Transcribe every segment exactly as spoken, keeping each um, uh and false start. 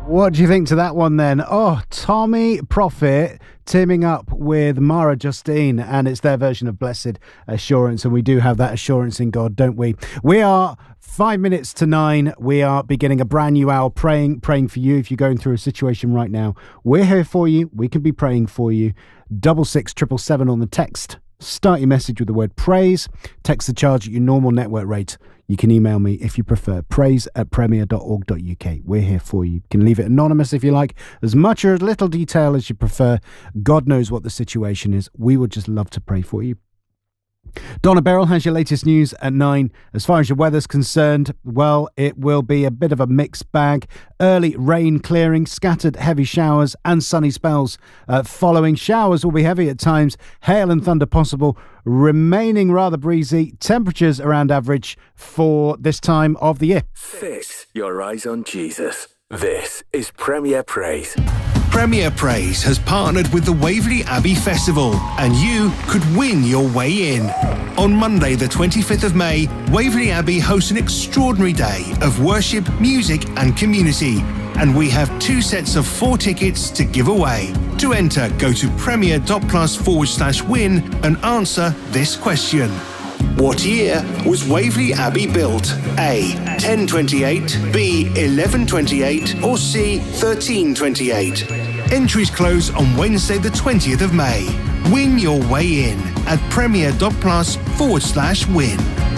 What do you think to that one then? Oh, Tommy Prophet teaming up with Mara Justine, and it's their version of Blessed Assurance, and we do have that assurance in God, don't we? We are five minutes to nine. We are beginning a brand new hour praying, praying for you. If you're going through a situation right now, we're here for you. We can be praying for you. Double six triple seven on the text. Start your message with the word praise. Text the charge at your normal network rate. You can email me if you prefer. Praise at premier dot org dot uk. We're here for you. You can leave it anonymous if you like. As much or as little detail as you prefer. God knows what the situation is. We would just love to pray for you. Donna Beryl has your latest news at nine. As far as your weather's concerned, well, it will be a bit of a mixed bag. Early rain clearing, scattered heavy showers and sunny spells uh, following. Showers will be heavy at times, hail and thunder possible, remaining rather breezy. Temperatures around average for this time of the year. Fix your eyes on Jesus. This is Premier Praise. Premier Praise has partnered with the Waverley Abbey Festival, and you could win your way in. On Monday, the twenty-fifth of May, Waverley Abbey hosts an extraordinary day of worship, music and community. And we have two sets of four tickets to give away. To enter, go to premier.plus forward slash win and answer this question. What year was Waverley Abbey built? A. ten twenty-eight, B. eleven twenty-eight, or C. thirteen twenty-eight? Entries close on Wednesday the twentieth of May. Win your way in at premier.plus forward slash win.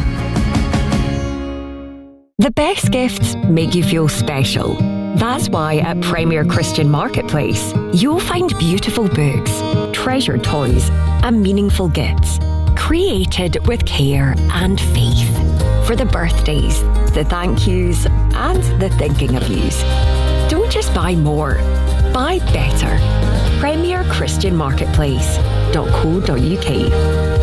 The best gifts make you feel special. That's why at Premier Christian Marketplace, you'll find beautiful books, treasured toys, and meaningful gifts, created with care and faith. For the birthdays, the thank yous, and the thinking of yous. Don't just buy more, buy better. Premier Christian Marketplace dot co dot uk.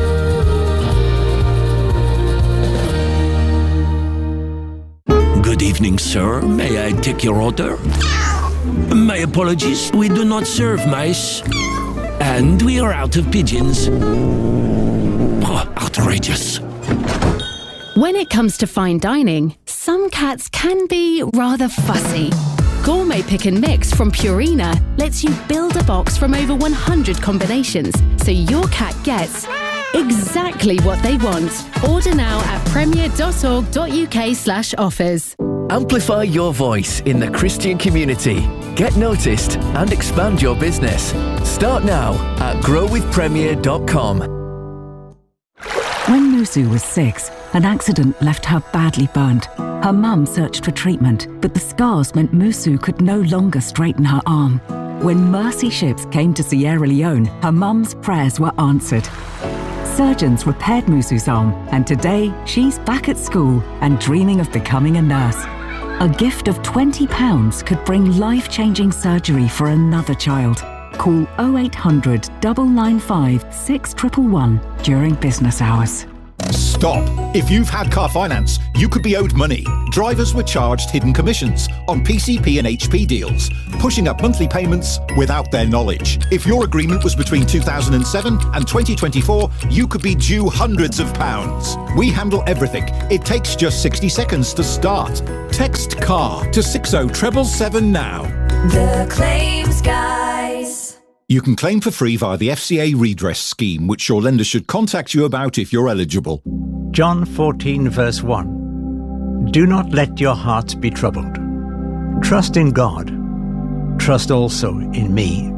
Good evening, sir. May I take your order? My apologies, we do not serve mice. And we are out of pigeons. Oh, outrageous. When it comes to fine dining, some cats can be rather fussy. Gourmet Pick and Mix from Purina lets you build a box from over one hundred combinations, so your cat gets exactly what they want. Order now at premier.org.uk slash offers. Amplify your voice in the Christian community. Get noticed and expand your business. Start now at grow with premier dot com. When Musu was six, an accident left her badly burnt. Her mum searched for treatment, but the scars meant Musu could no longer straighten her arm. When Mercy Ships came to Sierra Leone, her mum's prayers were answered. Surgeons repaired Musu's arm, and today she's back at school and dreaming of becoming a nurse. A gift of twenty pounds could bring life-changing surgery for another child. Call oh eight hundred, nine nine five, six one one one during business hours. Stop! If you've had car finance, you could be owed money. Drivers were charged hidden commissions on P C P and H P deals, pushing up monthly payments without their knowledge. If your agreement was between two thousand seven and twenty twenty-four, you could be due hundreds of pounds. We handle everything. It takes just sixty seconds to start. Text CAR to six oh seven seven now. The Claims Guys. You can claim for free via the F C A redress scheme, which your lender should contact you about if you're eligible. John fourteen verse one. Do not let your hearts be troubled. Trust in God. Trust also in me.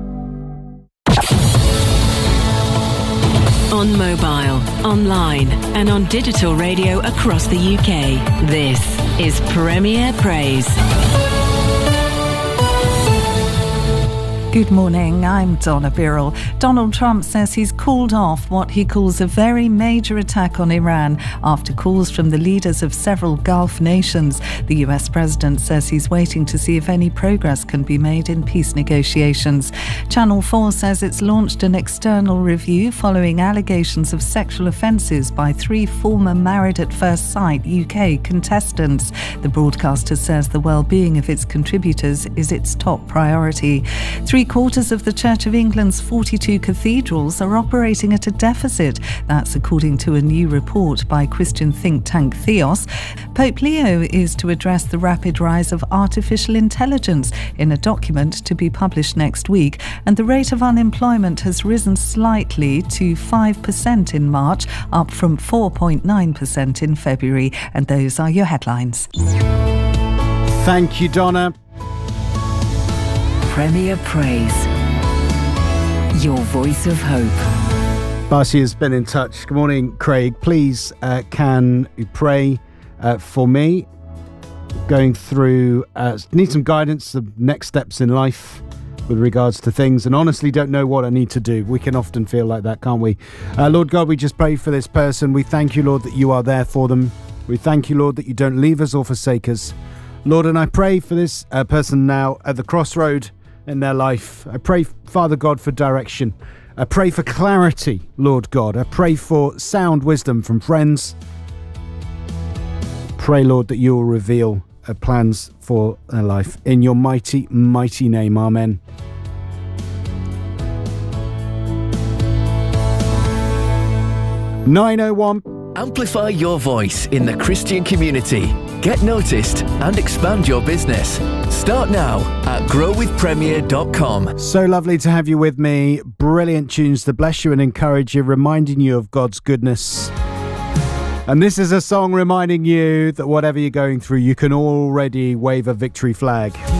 On mobile, online and on digital radio across the U K, this is Premier Praise. Good morning, I'm Donna Beryl. Donald Trump says he's called off what he calls a very major attack on Iran after calls from the leaders of several Gulf nations. The U S president says he's waiting to see if any progress can be made in peace negotiations. Channel four says it's launched an external review following allegations of sexual offences by three former Married at First Sight U K contestants. The broadcaster says the well-being of its contributors is its top priority. Three Three quarters of the Church of England's forty-two cathedrals are operating at a deficit. That's according to a new report by Christian think tank Theos. Pope Leo is to address the rapid rise of artificial intelligence in a document to be published next week, and the rate of unemployment has risen slightly to five percent in March, up from four point nine percent in February. And those are your headlines. Thank you, Donna. Premier Praise, your voice of hope. Barcy has been in touch. Good morning, Craig. Please, uh, can you pray uh, for me? Going through, uh, need some guidance, the next steps in life with regards to things, and honestly don't know what I need to do. We can often feel like that, can't we? Uh, Lord God, we just pray for this person. We thank you, Lord, that you are there for them. We thank you, Lord, that you don't leave us or forsake us. Lord, and I pray for this uh, person now at the crossroad in their life. I pray, Father God, for direction. I pray for clarity, Lord God. I pray for sound wisdom from friends. Pray, Lord, that you will reveal uh, plans for their life. In your mighty, mighty name, amen. nine oh one Amplify your voice in the Christian community. Get noticed and expand your business. Start now at grow with premier dot com. So lovely to have you with me. Brilliant tunes to bless you and encourage you, reminding you of God's goodness. And this is a song reminding you that whatever you're going through, you can already wave a victory flag.